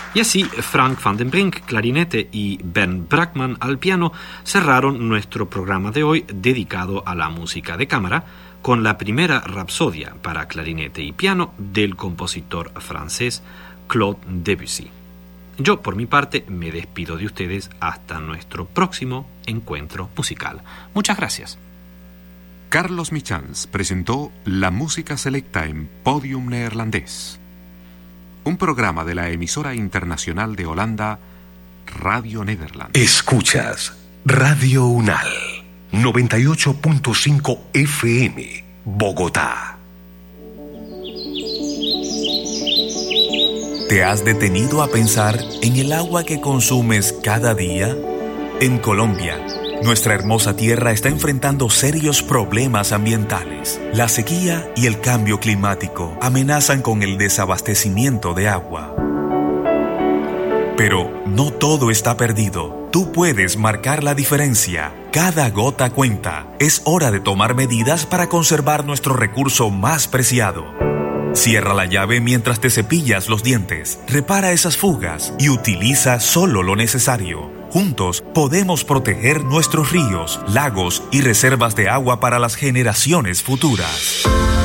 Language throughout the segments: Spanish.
Y así, Frank van den Brink, clarinete, y Ben Brackman al piano cerraron nuestro programa de hoy dedicado a la música de cámara con la primera rapsodia para clarinete y piano del compositor francés Claude Debussy. Yo, por mi parte, me despido de ustedes hasta nuestro próximo encuentro musical. Muchas gracias. Carlos Michans presentó la música selecta en Podium Neerlandés, un programa de la emisora internacional de Holanda, Radio Nederland. Escuchas Radio Unal, 98.5 FM, Bogotá. ¿Te has detenido a pensar en el agua que consumes cada día? En Colombia, nuestra hermosa tierra está enfrentando serios problemas ambientales. La sequía y el cambio climático amenazan con el desabastecimiento de agua. Pero no todo está perdido. Tú puedes marcar la diferencia. Cada gota cuenta. Es hora de tomar medidas para conservar nuestro recurso más preciado. Cierra la llave mientras te cepillas los dientes, repara esas fugas y utiliza solo lo necesario. Juntos podemos proteger nuestros ríos, lagos y reservas de agua para las generaciones futuras.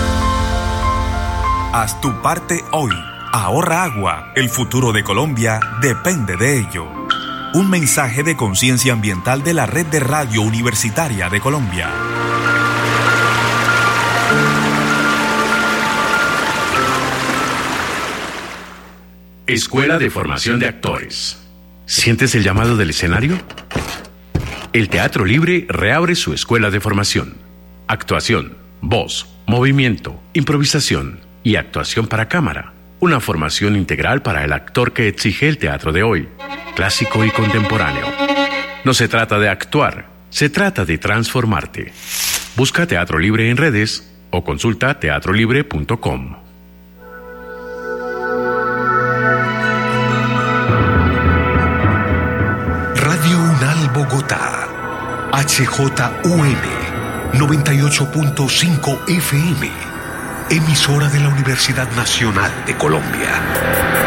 Haz tu parte hoy. Ahorra agua. El futuro de Colombia depende de ello. Un mensaje de conciencia ambiental de la Red de Radio Universitaria de Colombia. Escuela de Formación de Actores. ¿Sientes el llamado del escenario? El Teatro Libre reabre su escuela de formación. Actuación, voz, movimiento, improvisación y actuación para cámara. Una formación integral para el actor que exige el teatro de hoy, clásico y contemporáneo. No se trata de actuar, se trata de transformarte. Busca Teatro Libre en redes o consulta teatrolibre.com. Radio Unal Bogotá, HJUN 98.5 FM, emisora de la Universidad Nacional de Colombia.